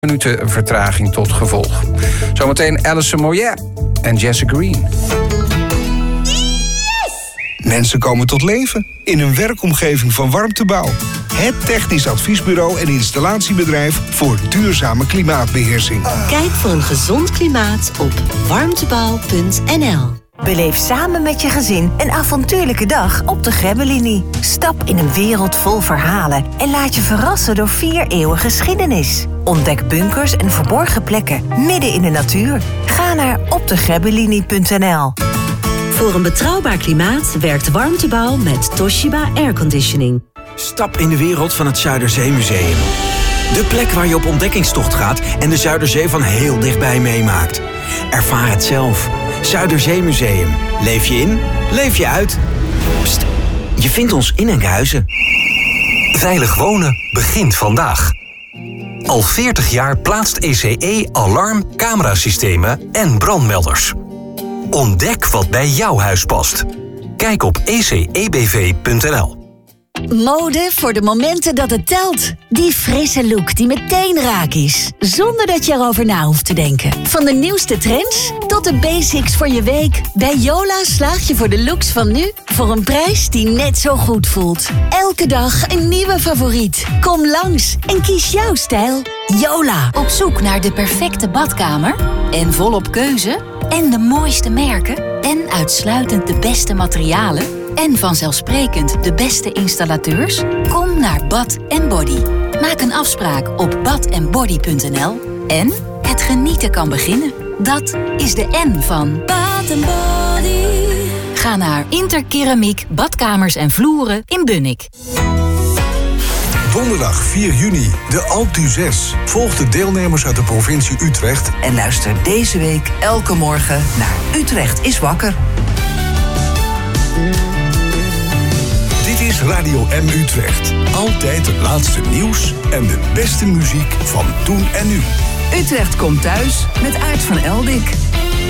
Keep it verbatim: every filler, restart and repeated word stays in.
minuten vertraging tot gevolg. Zometeen Alison Moyet en Jesse Green. Mensen komen tot leven in een werkomgeving van Warmtebouw. Het technisch adviesbureau en installatiebedrijf voor duurzame klimaatbeheersing. Kijk voor een gezond klimaat op warmtebouw punt n l. Beleef samen met je gezin een avontuurlijke dag op de Grebbelinie. Stap in een wereld vol verhalen en laat je verrassen door vier eeuwen geschiedenis. Ontdek bunkers en verborgen plekken midden in de natuur. Ga naar op de grebbelinie punt n l. Voor een betrouwbaar klimaat werkt Warmtebouw met Toshiba Airconditioning. Stap in de wereld van het Zuiderzeemuseum. De plek waar je op ontdekkingstocht gaat en de Zuiderzee van heel dichtbij meemaakt. Ervaar het zelf. Zuiderzeemuseum. Leef je in, leef je uit. Pst, je vindt ons in Enkhuizen. Veilig wonen begint vandaag. Al veertig jaar plaatst E C E alarm, camerasystemen en brandmelders. Ontdek wat bij jouw huis past. Kijk op e c e b v punt n l. Mode voor de momenten dat het telt. Die frisse look die meteen raak is. Zonder dat je erover na hoeft te denken. Van de nieuwste trends tot de basics voor je week. Bij Yola slaag je voor de looks van nu voor een prijs die net zo goed voelt. Elke dag een nieuwe favoriet. Kom langs en kies jouw stijl. Yola. Op zoek naar de perfecte badkamer? En volop keuze? En de mooiste merken? En uitsluitend de beste materialen? En vanzelfsprekend de beste installateurs? Kom naar Bath and Body. Maak een afspraak op bath and body punt n l. En het genieten kan beginnen. Dat is de N van Bath and Body. Ga naar Interkeramiek, badkamers en vloeren in Bunnik. Donderdag vier juni, de Alpe d'Huez. Volg de deelnemers uit de provincie Utrecht. En luister deze week elke morgen naar Utrecht is wakker. Dit is Radio M Utrecht. Altijd het laatste nieuws en de beste muziek van toen en nu. Utrecht komt thuis met Aart van Eldik.